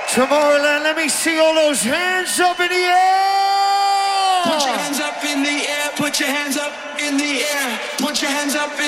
Tomorrowland, let me see all those hands up in the air! Put your hands up in the air, put your hands up in the air, put your hands up in